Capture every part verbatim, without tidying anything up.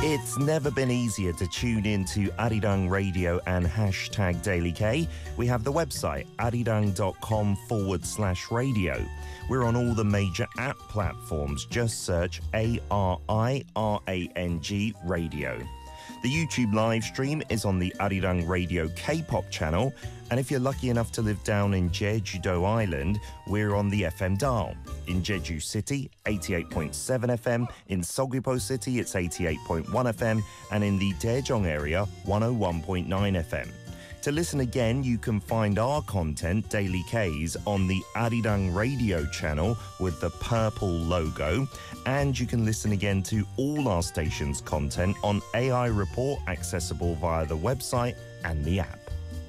It's never been easier to tune in to Arirang Radio and hashtag Daily K. We have the website arirang.com forward slash radio. We're on all the major app platforms. Just search A R I R A N G Radio. The YouTube live stream is on the Arirang Radio K-pop channel, and if you're lucky enough to live down in Jeju-do Island, we're on the F M dial. In Jeju City, eighty-eight point seven F M, in Seogwipo City, it's eighty-eight point one F M, and in the Daejeong area, one oh one point nine F M. To listen again, you can find our content, Daily K's, on the Arirang Radio channel with the purple logo. And you can listen again to all our station's content on A I Report, accessible via the website and the app.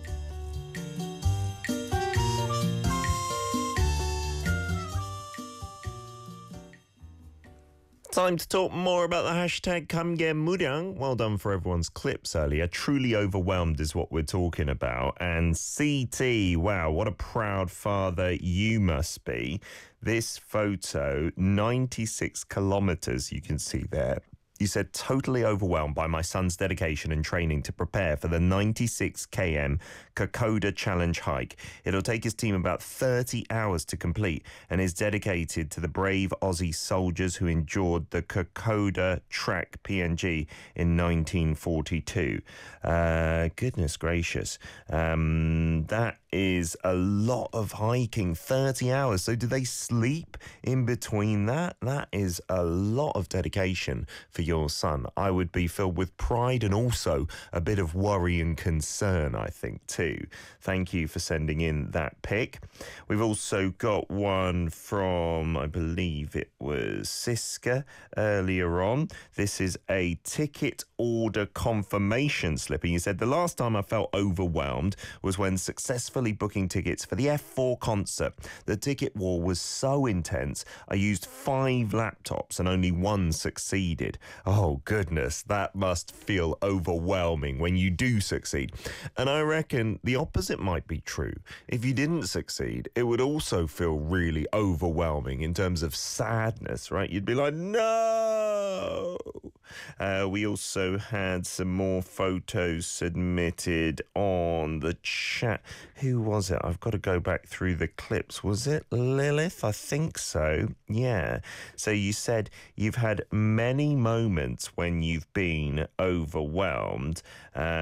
Time to talk more about the hashtag 감개무량. Well done for everyone's clips earlier. Truly overwhelmed is what we're talking about. And C T, wow, what a proud father you must be. This photo, ninety-six kilometres, you can see there. You said, totally overwhelmed by my son's dedication and training to prepare for the ninety-six kilometre Kokoda Challenge hike. It'll take his team about thirty hours to complete and is dedicated to the brave Aussie soldiers who endured the Kokoda Trek P N G in nineteen forty-two. Uh, goodness gracious. Um, that is a lot of hiking, thirty hours. So do they sleep in between that? That is a lot of dedication for your son. I would be filled with pride and also a bit of worry and concern, I think, too. Thank you for sending in that pic. We've also got one from, I believe it was Siska earlier on. This is a ticket order confirmation slip. And you said, the last time I felt overwhelmed was when successfully booking tickets for the F four concert. The ticket war was so intense, I used five laptops and only one succeeded. Oh, goodness, that must feel overwhelming when you do succeed. And I reckon the opposite might be true. If you didn't succeed, it would also feel really overwhelming in terms of sadness, right? You'd be like, no! Uh, we also had some more photos submitted on the chat. Who was it? I've got to go back through the clips. Was it Lilith? I think so. Yeah. So you said you've had many moments when you've been overwhelmed. Uh,